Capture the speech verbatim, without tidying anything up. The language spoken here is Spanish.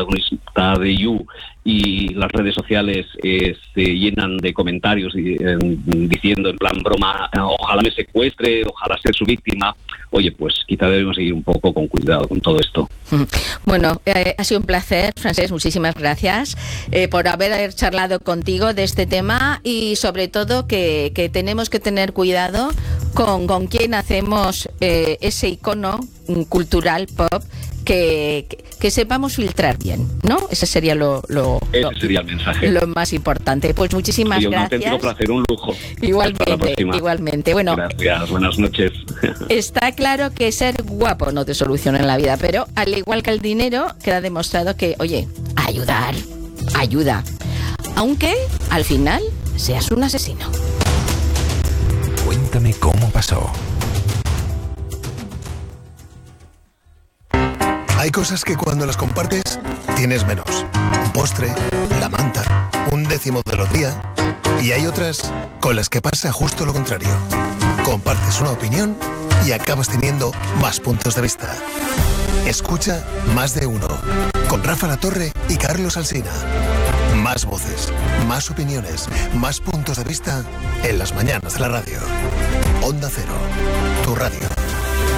protagonista de You y las redes sociales eh, se llenan de comentarios y, eh, diciendo en plan broma, ojalá me secuestre, ojalá sea su víctima. Oye, pues quizá debemos seguir un poco con cuidado con todo esto. Bueno, eh, ha sido un placer, Francesc, muchísimas gracias eh, por haber charlado contigo de este tema y sobre todo que, que tenemos que tener cuidado con, con quién hacemos eh, ese icono cultural pop. Que, que, que sepamos filtrar bien, ¿no? Ese sería lo, lo, Ese lo, sería el mensaje. Lo más importante. Pues muchísimas sí, un gracias. Un auténtico placer, un lujo. Igualmente, igualmente. Bueno, gracias, buenas noches. Está claro que ser guapo no te soluciona en la vida, pero al igual que el dinero, queda demostrado que, oye, ayudar, ayuda. Aunque al final seas un asesino. Cuéntame cómo pasó. Hay cosas que cuando las compartes tienes menos. Un postre, la manta, un décimo de lotería. Y hay otras con las que pasa justo lo contrario. Compartes una opinión y acabas teniendo más puntos de vista. Escucha Más de Uno con Rafa Latorre y Carlos Alsina. Más voces, más opiniones, más puntos de vista en las mañanas de la radio. Onda Cero, tu radio.